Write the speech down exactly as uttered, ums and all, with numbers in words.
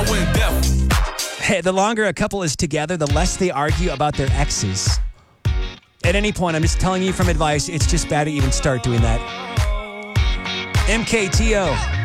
I went deaf. Hey, the longer a couple is together, the less they argue about their exes. At any point, I'm just telling you from advice, it's just bad to even start doing that. M K T O.